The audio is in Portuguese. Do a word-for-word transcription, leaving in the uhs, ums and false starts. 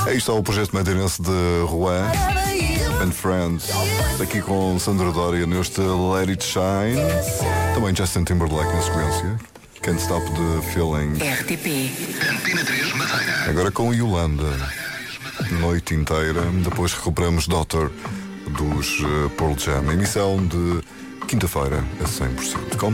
Aí está o projeto madeirense de Juan and Friends, aqui com Sandra Doria neste Let It Shine. Também Justin Timberlake na sequência, Can't Stop the Feeling. R T P Antena três Madeira. Agora com Yolanda, noite inteira. Depois recuperamos Daughter dos uh, Pearl Jam. Emissão de quinta-feira a cem por cento. Com